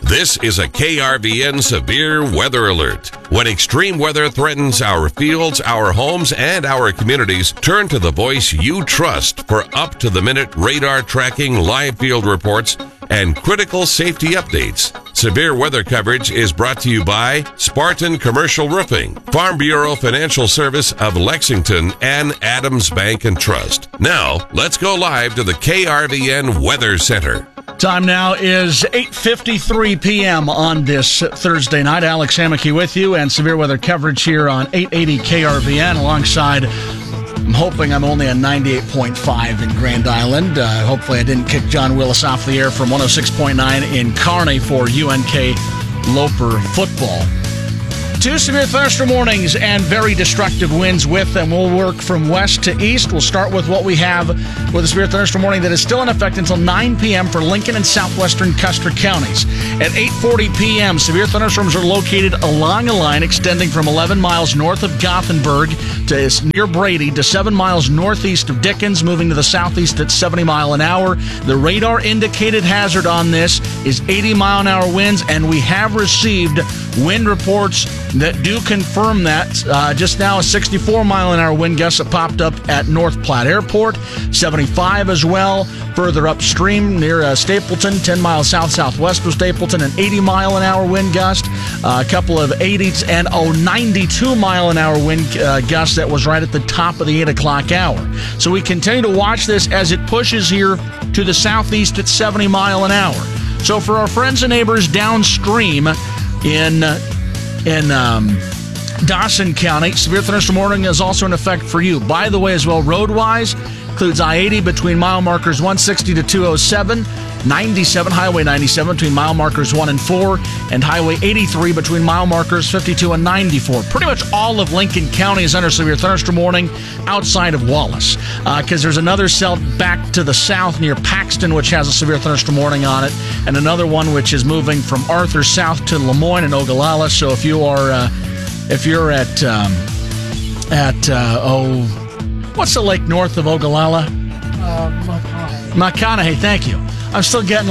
This is a KRVN severe weather alert. When extreme weather threatens our fields, our homes, and our communities, turn to the voice you trust for up-to-the-minute radar tracking, live field reports, and critical safety updates. Severe weather coverage is brought to you by Spartan Commercial Roofing, Farm Bureau Financial Service of Lexington, and Adams Bank and Trust. Now, let's go live to the KRVN Weather Center. Time now is 8:53 p.m. on this Thursday night. Alex Hammocky with you, and severe weather coverage here on 880 KRVN alongside, I'm hoping I'm only on 98.5 in Grand Island. Hopefully I didn't kick John Willis off the air from 106.9 in Kearney for UNK Loper football. Two severe thunderstorm warnings and very destructive winds with them. We'll work from west to east. We'll start with what we have with a severe thunderstorm warning that is still in effect until 9 p.m. for Lincoln and southwestern Custer counties. At 8:40 p.m., severe thunderstorms are located along a line extending from 11 miles north of Gothenburg to near Brady to 7 miles northeast of Dickens, moving to the southeast at 70 mile an hour. The radar indicated hazard on this is 80 mile an hour winds, and we have received wind reports that do confirm that. Just now, a 64 mile an hour wind gust that popped up at North Platte Airport, 75 as well. Further upstream near Stapleton, 10 miles south-southwest of Stapleton, an 80 mile an hour wind gust, a couple of 80s, and 92 mile an hour wind gust that was right at the top of the 8 o'clock hour. So we continue to watch this as it pushes here to the southeast at 70 mile an hour. So for our friends and neighbors downstream in Dawson County, severe thunderstorm warning is also in effect for you. By the way, as well, road-wise, includes I-80 between mile markers 160 to 207, 97, Highway 97 between mile markers 1 and 4, and Highway 83 between mile markers 52 and 94. Pretty much all of Lincoln County is under severe thunderstorm warning outside of Wallace, because there's another cell back to the south near Paxton which has a severe thunderstorm warning on it, and another one which is moving from Arthur south to Lemoyne and Ogallala. So if you are if you're at what's the lake north of Ogallala? McConaughey, thank you. I'm still getting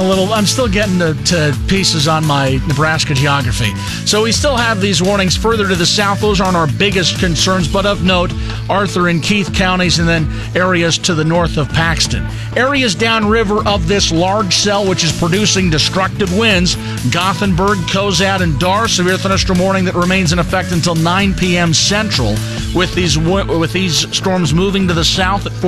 to pieces on my Nebraska geography. So we still have these warnings further to the south. Those aren't our biggest concerns, but of note, Arthur and Keith counties, and then areas to the north of Paxton. Areas downriver of this large cell, which is producing destructive winds, Gothenburg, Cozad, and Dar, severe thunderstorm warning that remains in effect until 9 p.m. Central, with these storms moving to the south at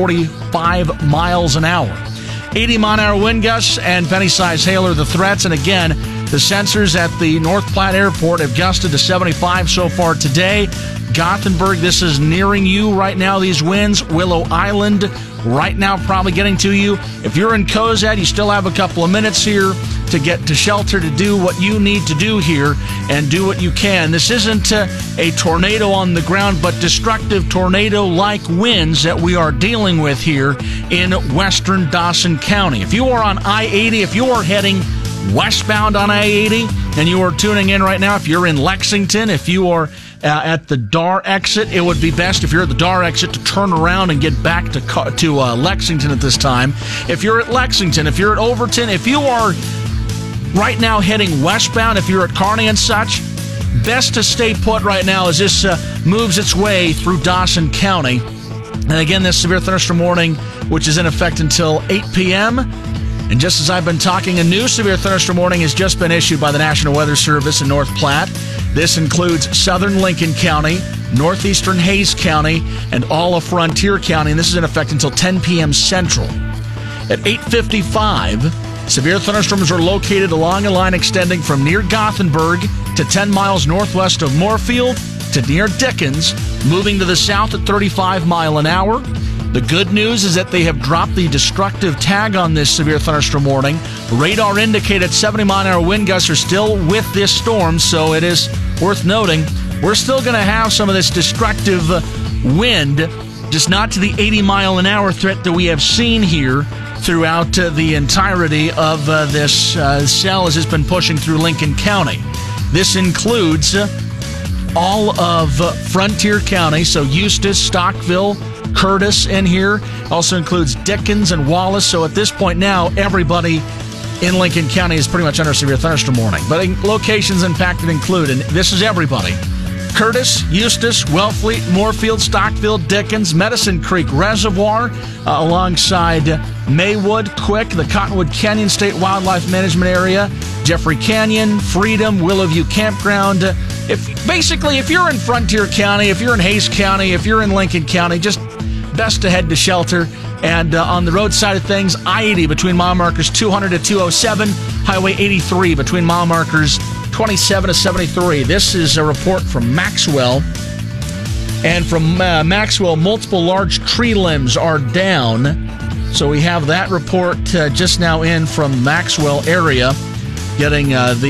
45 miles an hour. 80 mile an hour wind gusts and penny-sized hail are the threats. And again, the sensors at the North Platte Airport have gusted to 75 so far today. Gothenburg, this is nearing you right now, these winds. Willow Island, right now probably getting to you. If you're in Cozad, you still have a couple of minutes here to get to shelter to do what you need to do here and do what you can. This isn't a tornado on the ground, but destructive tornado-like winds that we are dealing with here in western Dawson County. If you are on I-80, if you are heading westbound on I-80 and you are tuning in right now, if you're in Lexington, if you are at the Dar exit, it would be best if you're at the Dar exit to turn around and get back to Lexington at this time. If you're at Lexington, if you're at Overton, if you are right now heading westbound, if you're at Kearney and such, best to stay put right now as this moves its way through Dawson County. And again, this severe thunderstorm warning, which is in effect until 8 p.m., and just as I've been talking, a new severe thunderstorm warning has just been issued by the National Weather Service in North Platte. This includes southern Lincoln County, northeastern Hayes County, and all of Frontier County, and this is in effect until 10 p.m. Central. At 8:55, severe thunderstorms are located along a line extending from near Gothenburg to 10 miles northwest of Moorfield to near Dickens, moving to the south at 35 mile an hour. The good news is that they have dropped the destructive tag on this severe thunderstorm warning. Radar indicated 70 mile an hour wind gusts are still with this storm, so it is worth noting we're still going to have some of this destructive wind, just not to the 80 mile an hour threat that we have seen here throughout the entirety of this cell as it's been pushing through Lincoln County. This includes all of Frontier County, so Eustis, Stockville, Curtis in here. Also includes Dickens and Wallace. So at this point now, everybody in Lincoln County is pretty much under severe thunderstorm warning. But locations impacted include, and this is everybody, Curtis, Eustis, Wellfleet, Moorfield, Stockville, Dickens, Medicine Creek Reservoir, alongside Maywood, Quick, the Cottonwood Canyon State Wildlife Management Area, Jeffrey Canyon, Freedom, Willowview Campground. If you're in Frontier County, if you're in Hays County, if you're in Lincoln County, just best to head to shelter. And on the road side of things, I-80 between mile markers 200 to 207, Highway 83 between mile markers 27 to 73. This is a report from Maxwell. And from Maxwell, multiple large tree limbs are down. So we have that report just now in from Maxwell area, getting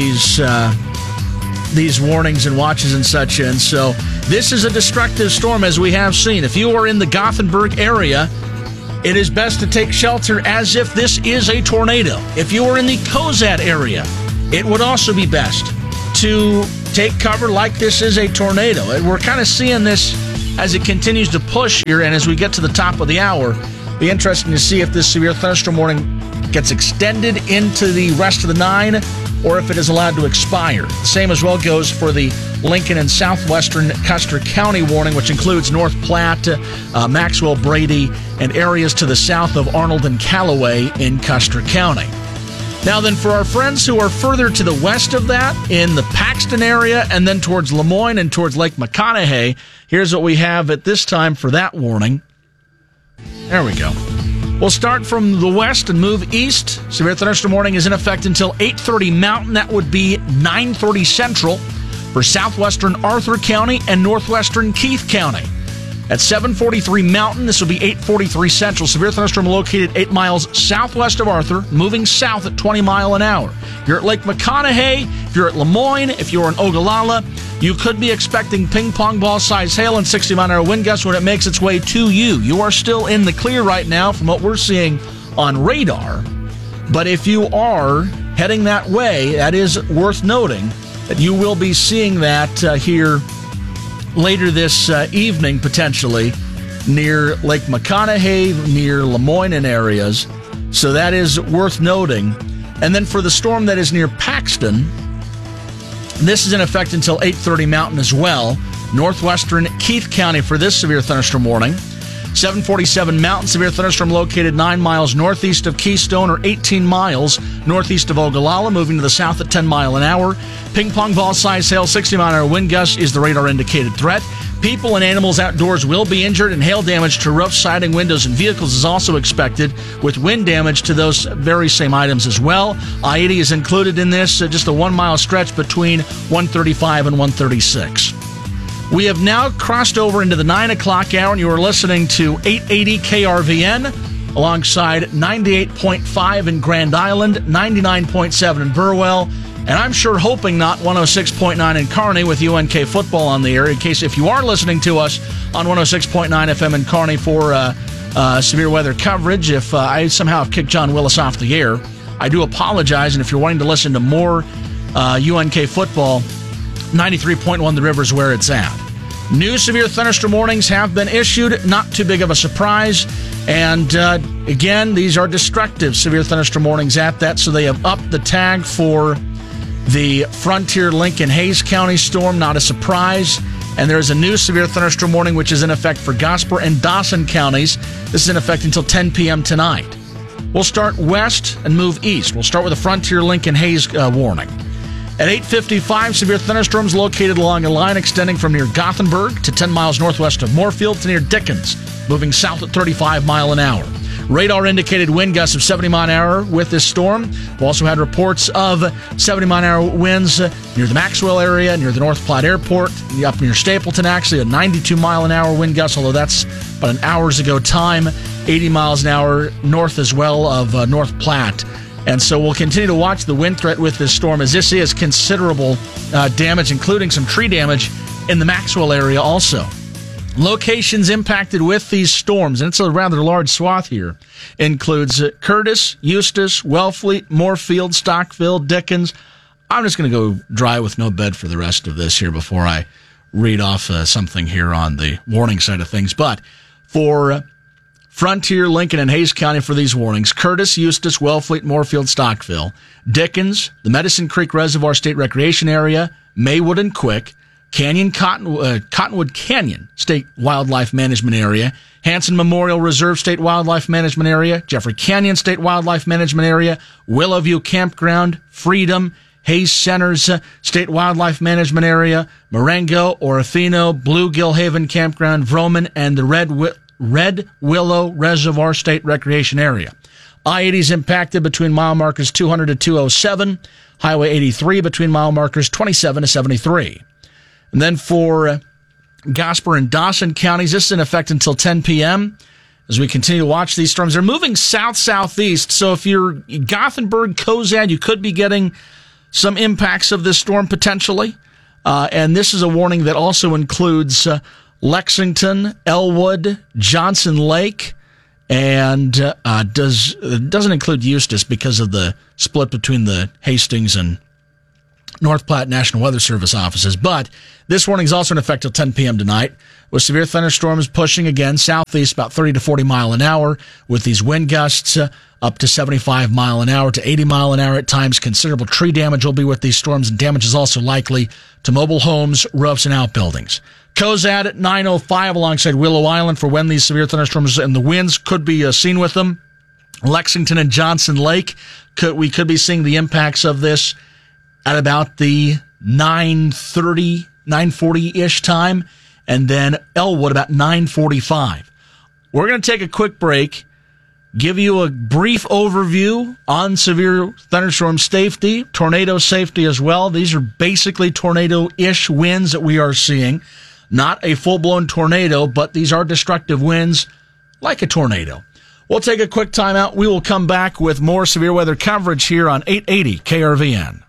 these warnings and watches and such in. So this is a destructive storm, as we have seen. If you are in the Gothenburg area, it is best to take shelter as if this is a tornado. If you are in the Cozad area, it would also be best to take cover like this is a tornado. We're kind of seeing this as it continues to push here, and as we get to the top of the hour, it'll be interesting to see if this severe thunderstorm warning gets extended into the rest of the 9 or if it is allowed to expire. The same as well goes for the Lincoln and southwestern Custer County warning, which includes North Platte, Maxwell, Brady, and areas to the south of Arnold and Callaway in Custer County. Now then, for our friends who are further to the west of that, in the Paxton area and then towards Lemoyne and towards Lake McConaughey, here's what we have at this time for that warning. There we go. We'll start from the west and move east. Severe thunderstorm warning is in effect until 8:30 Mountain. That would be 9:30 Central for southwestern Arthur County and northwestern Keith County. At 7:43 Mountain, this will be 8:43 Central. Severe thunderstorm located 8 miles southwest of Arthur, moving south at 20 miles an hour. If you're at Lake McConaughey, if you're at Lemoyne, if you're in Ogallala, you could be expecting ping-pong ball-sized hail and 60-mile-an-hour wind gusts when it makes its way to you. You are still in the clear right now from what we're seeing on radar. But if you are heading that way, that is worth noting that you will be seeing that here later this evening, potentially, near Lake McConaughey, near Lemoyne and areas. So that is worth noting. And then for the storm that is near Paxton, this is in effect until 8:30 Mountain as well. Northwestern Keith County for this severe thunderstorm warning. 7:47 Mountain, severe thunderstorm located 9 miles northeast of Keystone or 18 miles northeast of Ogallala, moving to the south at 10 miles an hour. Ping-pong ball-sized hail, 60-mile-an-hour wind gust is the radar-indicated threat. People and animals outdoors will be injured, and hail damage to roofs, siding, windows, and vehicles is also expected, with wind damage to those very same items as well. I-80 is included in this, just a 1-mile stretch between 135 and 136. We have now crossed over into the 9 o'clock hour, and you are listening to 880 KRVN alongside 98.5 in Grand Island, 99.7 in Burwell, and I'm sure hoping not 106.9 in Kearney with UNK football on the air, in case if you are listening to us on 106.9 FM in Kearney for severe weather coverage. If I somehow have kicked John Willis off the air, I do apologize, and if you're wanting to listen to more UNK football, 93.1 The River is where it's at. New severe thunderstorm warnings have been issued. Not too big of a surprise. And again, these are destructive severe thunderstorm warnings at that, so they have upped the tag for the Frontier, Lincoln, Hays County storm. Not a surprise. And there is a new severe thunderstorm warning which is in effect for Gosper and Dawson counties. This is in effect until 10 p.m. tonight. We'll start west and move east. We'll start with the Frontier, Lincoln, Hays warning. At 8:55, severe thunderstorms located along a line extending from near Gothenburg to 10 miles northwest of Moorfield to near Dickens, moving south at 35 miles an hour. Radar indicated wind gusts of 70 miles an hour with this storm. We've also had reports of 70 miles an hour winds near the Maxwell area, near the North Platte Airport, up near Stapleton, actually, a 92 mile an hour wind gust, although that's about an hour's ago time. 80 miles an hour north as well of North Platte. And so we'll continue to watch the wind threat with this storm, as this is considerable damage, including some tree damage in the Maxwell area also. Locations impacted with these storms, and it's a rather large swath here, includes Curtis, Eustis, Wellfleet, Moorfield, Stockville, Dickens. I'm just going to go dry with no bed for the rest of this here before I read off something here on the warning side of things. But for Frontier, Lincoln, and Hays County for these warnings. Curtis, Eustis, Wellfleet, Moorfield, Stockville. Dickens, the Medicine Creek Reservoir State Recreation Area, Maywood and Quick, Cottonwood Canyon State Wildlife Management Area, Hanson Memorial Reserve State Wildlife Management Area, Jeffrey Canyon State Wildlife Management Area, Willowview Campground, Freedom, Hayes Centers State Wildlife Management Area, Marengo, Orofino, Bluegill Haven Campground, Vroman, and the Red Willow Reservoir State Recreation Area. I-80 is impacted between mile markers 200 to 207, Highway 83 between mile markers 27 to 73. And then for Gosper and Dawson counties, this is in effect until 10 p.m. as we continue to watch these storms. They're moving south-southeast, so if you're Gothenburg, Cozad, you could be getting some impacts of this storm potentially. And this is a warning that also includes Lexington, Elwood, Johnson Lake, and doesn't include Eustis because of the split between the Hastings and North Platte National Weather Service offices. But this warning is also in effect till 10 p.m. tonight, with severe thunderstorms pushing again southeast about 30 to 40 mile an hour, with these wind gusts up to 75 mile an hour to 80 mile an hour at times. Considerable tree damage will be with these storms, and damage is also likely to mobile homes, roofs, and outbuildings. Cozad at 9:05 alongside Willow Island for when these severe thunderstorms and the winds could be seen with them. Lexington and Johnson Lake, we could be seeing the impacts of this at about the 9:40-ish time, and then Elwood about 9:45. We're going to take a quick break, give you a brief overview on severe thunderstorm safety, tornado safety as well. These are basically tornado-ish winds that we are seeing. Not a full-blown tornado, but these are destructive winds like a tornado. We'll take a quick time out. We will come back with more severe weather coverage here on 880 KRVN.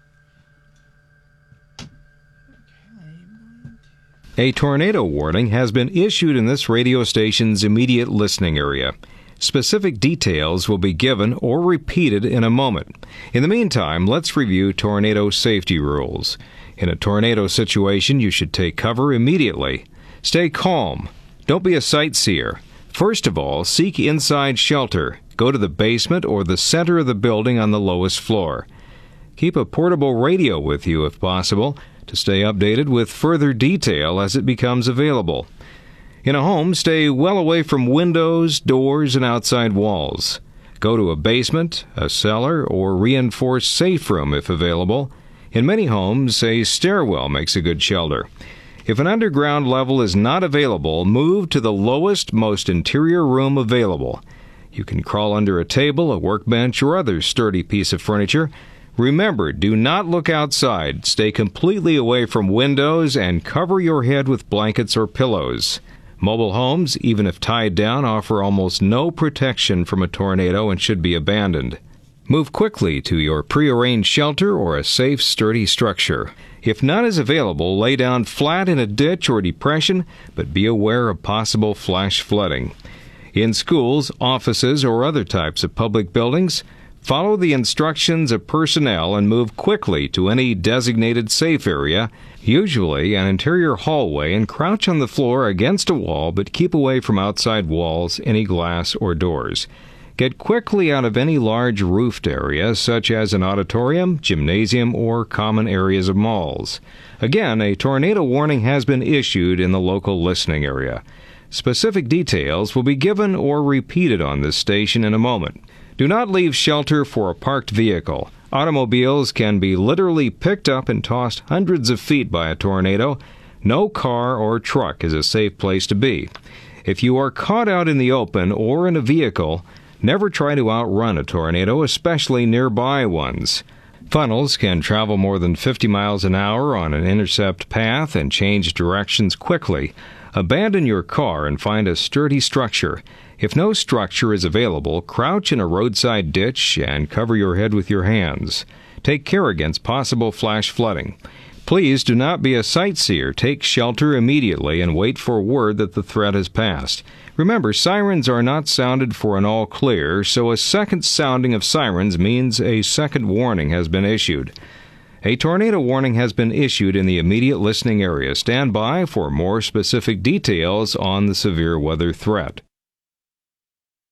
A tornado warning has been issued in this radio station's immediate listening area. Specific details will be given or repeated in a moment. In the meantime, let's review tornado safety rules. In a tornado situation, you should take cover immediately. Stay calm. Don't be a sightseer. First of all, seek inside shelter. Go to the basement or the center of the building on the lowest floor. Keep a portable radio with you if possible to stay updated with further detail as it becomes available. In a home, stay well away from windows, doors, and outside walls. Go to a basement, a cellar, or reinforced safe room if available. In many homes, a stairwell makes a good shelter. If an underground level is not available, move to the lowest, most interior room available. You can crawl under a table, a workbench, or other sturdy piece of furniture. Remember, do not look outside. Stay completely away from windows and cover your head with blankets or pillows. Mobile homes, even if tied down, offer almost no protection from a tornado and should be abandoned. Move quickly to your prearranged shelter or a safe, sturdy structure. If none is available, lay down flat in a ditch or depression, but be aware of possible flash flooding. In schools, offices, or other types of public buildings, follow the instructions of personnel and move quickly to any designated safe area, usually an interior hallway, and crouch on the floor against a wall, but keep away from outside walls, any glass, or doors. Get quickly out of any large roofed area, such as an auditorium, gymnasium, or common areas of malls. Again, a tornado warning has been issued in the local listening area. Specific details will be given or repeated on this station in a moment. Do not leave shelter for a parked vehicle. Automobiles can be literally picked up and tossed hundreds of feet by a tornado. No car or truck is a safe place to be. If you are caught out in the open or in a vehicle, never try to outrun a tornado, especially nearby ones. Funnels can travel more than 50 miles an hour on an intercept path and change directions quickly. Abandon your car and find a sturdy structure. If no structure is available, crouch in a roadside ditch and cover your head with your hands. Take care against possible flash flooding. Please do not be a sightseer. Take shelter immediately and wait for word that the threat has passed. Remember, sirens are not sounded for an all clear, so a second sounding of sirens means a second warning has been issued. A tornado warning has been issued in the immediate listening area. Stand by for more specific details on the severe weather threat.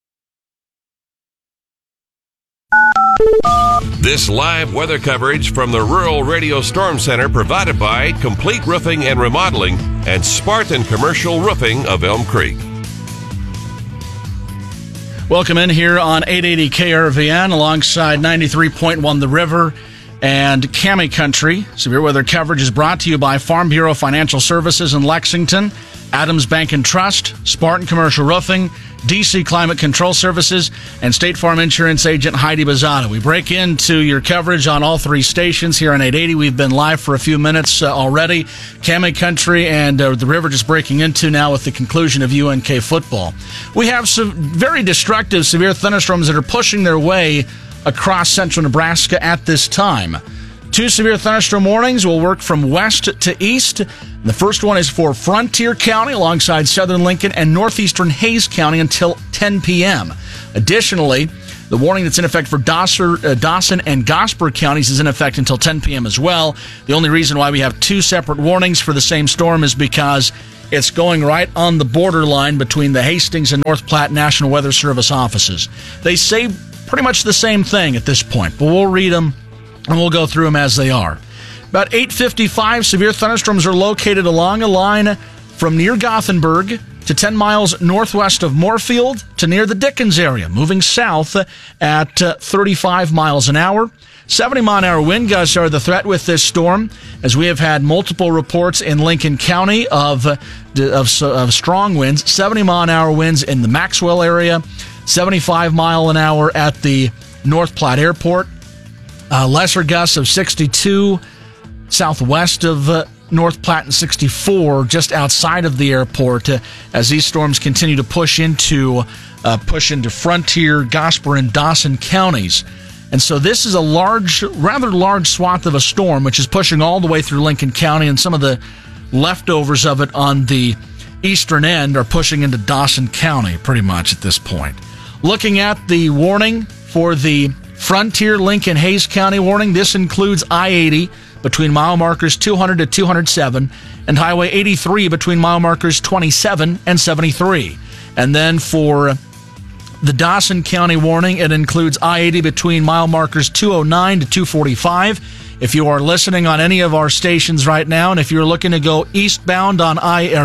This live weather coverage from the Rural Radio Storm Center provided by Complete Roofing and Remodeling and Spartan Commercial Roofing of Elm Creek. Welcome in here on 880 KRVN alongside 93.1 The River and Cami Country. Severe weather coverage is brought to you by Farm Bureau Financial Services in Lexington, Adams Bank and Trust, Spartan Commercial Roofing, DC Climate Control Services, and State Farm Insurance Agent Heidi Bazzata. We break into your coverage on all three stations here on 880. We've been live for a few minutes already. Cami Country and The River just breaking into now with the conclusion of UNK football. We have some very destructive severe thunderstorms that are pushing their way across central Nebraska at this time. Two severe thunderstorm warnings will work from west to east. The first one is for Frontier County alongside southern Lincoln and northeastern Hayes County until 10 p.m. Additionally, the warning that's in effect for Dawson and Gosper counties is in effect until 10 p.m. as well. The only reason why we have two separate warnings for the same storm is because it's going right on the borderline between the Hastings and North Platte National Weather Service offices. They say pretty much the same thing at this point, but we'll read them and we'll go through them as they are. About 8:55, severe thunderstorms are located along a line from near Gothenburg to 10 miles northwest of Moorfield to near the Dickens area, moving south at 35 miles an hour. 70-mile-an-hour wind gusts are the threat with this storm, as we have had multiple reports in Lincoln County of strong winds. 70-mile-an-hour winds in the Maxwell area, 75-mile-an-hour at the North Platte Airport. Lesser gusts of 62 southwest of North Platte and 64 just outside of the airport as these storms continue to push into Frontier, Gosper, and Dawson counties. And so this is a rather large swath of a storm, which is pushing all the way through Lincoln County, and some of the leftovers of it on the eastern end are pushing into Dawson County pretty much at this point. Looking at the warning for the Frontier, Lincoln, Hayes County warning, this includes I-80 between mile markers 200 to 207 and Highway 83 between mile markers 27 and 73. And then for the Dawson County warning, it includes I-80 between mile markers 209 to 245. If you are listening on any of our stations right now, and if you're looking to go westbound, on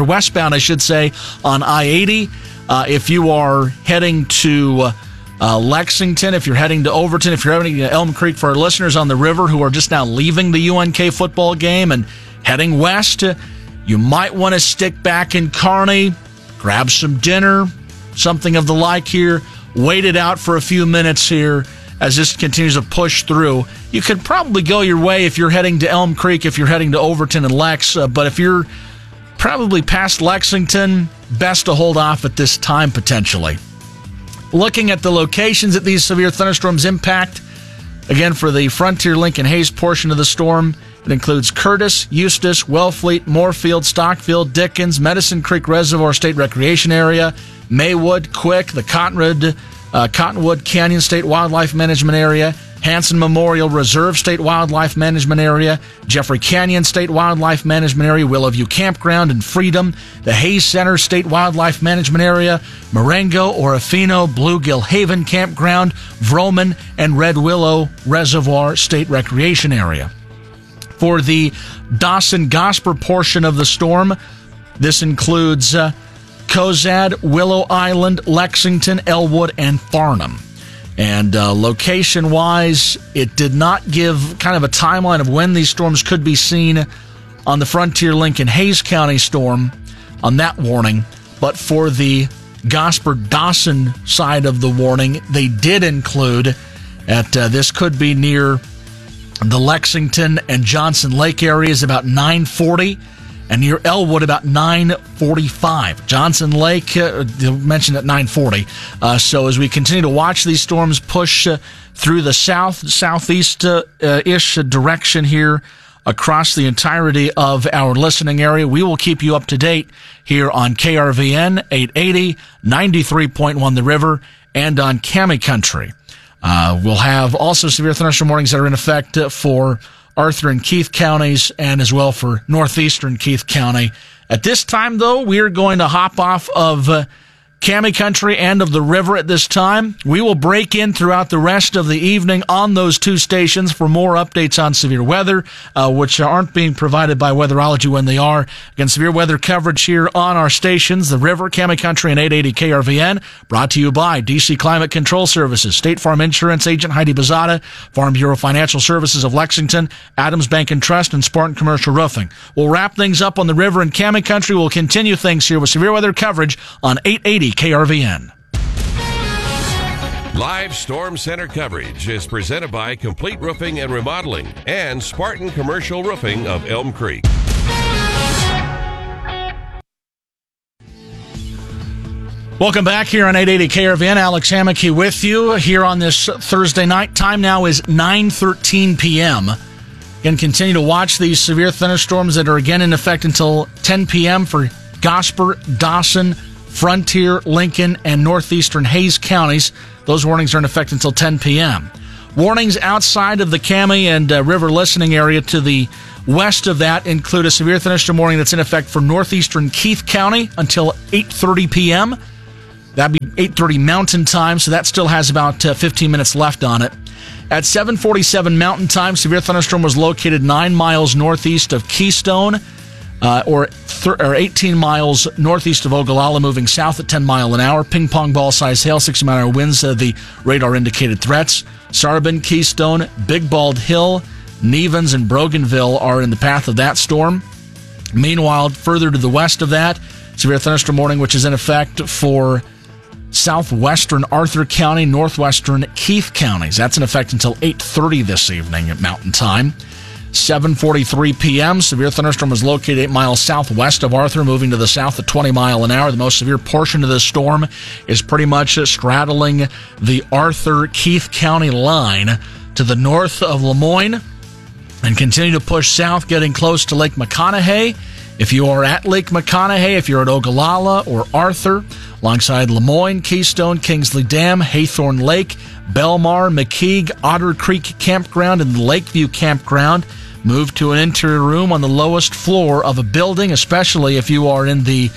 I-80, if you are heading to Lexington, if you're heading to Overton, if you're heading to Elm Creek, for our listeners on the river who are just now leaving the UNK football game and heading west, you might want to stick back in Kearney, grab some dinner, something of the like here, wait it out for a few minutes here as this continues to push through. You could probably go your way if you're heading to Elm Creek, if you're heading to Overton and Lex, but if you're probably past Lexington, best to hold off at this time potentially. Looking at the locations that these severe thunderstorms impact, again, for the Frontier, Lincoln, Hayes portion of the storm, it includes Curtis, Eustis, Wellfleet, Moorfield, Stockfield, Dickens, Medicine Creek Reservoir State Recreation Area, Maywood, Quick, the Cottonwood Canyon State Wildlife Management Area, Hanson Memorial Reserve State Wildlife Management Area, Jeffrey Canyon State Wildlife Management Area, Willowview Campground and Freedom, the Hayes Center State Wildlife Management Area, Marengo, Orofino, Bluegill Haven Campground, Vroman, and Red Willow Reservoir State Recreation Area. For the Dawson-Gosper portion of the storm, this includes Cozad, Willow Island, Lexington, Elwood, and Farnham. And location-wise, it did not give kind of a timeline of when these storms could be seen on the Frontier, Lincoln, Hayes County storm on that warning. But for the Gosper-Dawson side of the warning, they did include this could be near the Lexington and Johnson Lake areas about 9:40, and near Elwood about 9:45. Johnson Lake, mentioned at 9:40. So as we continue to watch these storms push through the southeast-ish direction here across the entirety of our listening area, we will keep you up to date here on KRVN 880, 93.1 The River, and on Cami Country. We'll have also severe thunderstorm warnings that are in effect for Arthur and Keith counties, and as well for northeastern Keith County. At this time, though, we are going to hop off of Cami Country and of the river at this time. We will break in throughout the rest of the evening on those two stations for more updates on severe weather, which aren't being provided by Weatherology when they are. Again, severe weather coverage here on our stations, the river, Cami Country, and 880 KRVN, brought to you by DC Climate Control Services, State Farm Insurance Agent Heidi Bazada, Farm Bureau Financial Services of Lexington, Adams Bank and Trust, and Spartan Commercial Roofing. We'll wrap things up on the river and Cami Country. We'll continue things here with severe weather coverage on 880 KRVN. Live Storm Center coverage is presented by Complete Roofing and Remodeling and Spartan Commercial Roofing of Elm Creek. Welcome back here on 880 KRVN. Alex Hammocky with you here on this Thursday night. Time now is 9:13 p.m. Again, continue to watch these severe thunderstorms that are again in effect until 10 p.m. for Gosper, Dawson, Frontier, Lincoln, and northeastern Hayes counties. Those warnings are in effect until 10 p.m. Warnings outside of the Cami and river listening area to the west of that include a severe thunderstorm warning that's in effect for northeastern Keith County until 8:30 p.m. That'd be 8:30 Mountain Time, so that still has about 15 minutes left on it. At 7:47 Mountain Time, severe thunderstorm was located 9 miles northeast of Keystone, or 18 miles northeast of Ogallala, moving south at 10 miles an hour. Ping pong ball size hail, 60 mile an hour winds, the radar indicated threats. Sarban, Keystone, Big Bald Hill, Nevins, and Broganville are in the path of that storm. Meanwhile, further to the west of that, severe thunderstorm warning, which is in effect for southwestern Arthur County, northwestern Keith counties. That's in effect until 8:30 this evening at Mountain Time. 7:43 p.m., severe thunderstorm was located 8 miles southwest of Arthur, moving to the south at 20 miles an hour. The most severe portion of this storm is pretty much straddling the Arthur-Keith County line to the north of Lemoyne and continue to push south, getting close to Lake McConaughey. If you are at Lake McConaughey, if you're at Ogallala or Arthur, alongside Lemoyne, Keystone, Kingsley Dam, Haythorne Lake, Belmar, McKeague, Otter Creek Campground, and Lakeview Campground, move to an interior room on the lowest floor of a building, especially if you are in the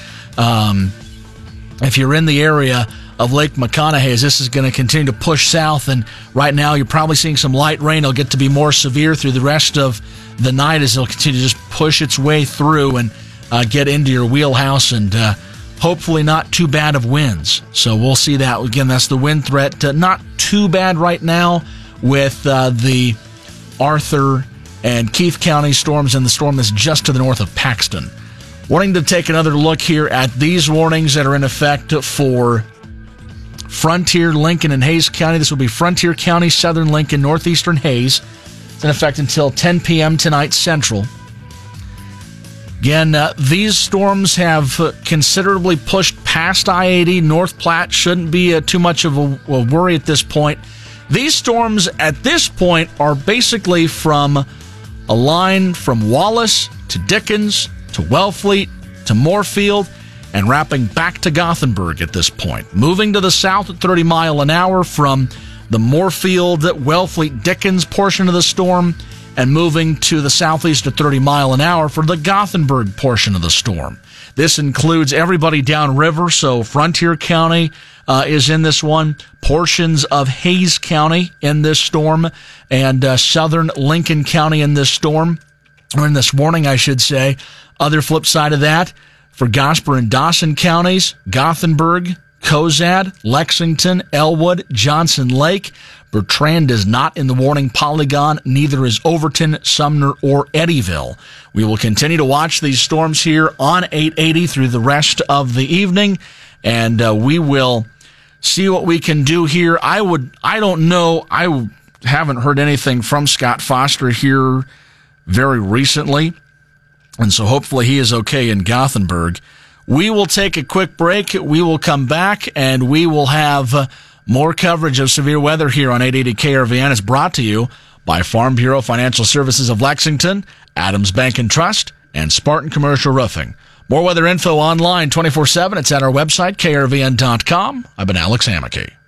area of Lake McConaughey, as this is going to continue to push south. And right now, you're probably seeing some light rain. It'll get to be more severe through the rest of the night as it'll continue to just push its way through and get into your wheelhouse, and hopefully not too bad of winds. So we'll see that. Again, that's the wind threat. Not too bad right now with the Arthur and Keith County storms and the storm that's just to the north of Paxton. Wanting to take another look here at these warnings that are in effect for Frontier, Lincoln, and Hayes County. This will be Frontier County, Southern Lincoln, Northeastern Hayes. It's in effect until 10 p.m. tonight Central. Again, these storms have considerably pushed past I-80. North Platte shouldn't be too much of a worry at this point. These storms at this point are basically from a line from Wallace to Dickens to Wellfleet to Moorfield and wrapping back to Gothenburg at this point. Moving to the south at 30 miles an hour from the Moorfield, Wellfleet, Dickens portion of the storm, and moving to the southeast at 30 miles an hour for the Gothenburg portion of the storm. This includes everybody downriver, so Frontier County is in this one, portions of Hayes County in this storm, and southern Lincoln County in this storm, or in this warning, I should say. Other flip side of that, for Gosper and Dawson counties, Gothenburg, Cozad, Lexington, Elwood, Johnson Lake. Bertrand is not in the warning polygon. Neither is Overton, Sumner, or Eddyville. We will continue to watch these storms here on 880 through the rest of the evening, and we will see what we can do here. I don't know. I haven't heard anything from Scott Foster here very recently, and so hopefully he is okay in Gothenburg. We will take a quick break. We will come back, and we will have more coverage of severe weather here on 880 KRVN. Is brought to you by Farm Bureau Financial Services of Lexington, Adams Bank and Trust, and Spartan Commercial Roofing. More weather info online 24/7. It's at our website, krvn.com. I've been Alex Hammocky.